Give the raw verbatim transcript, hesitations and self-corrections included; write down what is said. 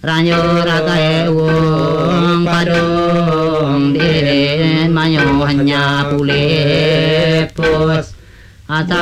ranyo rakae wong padung din manyo hanya pulepus ata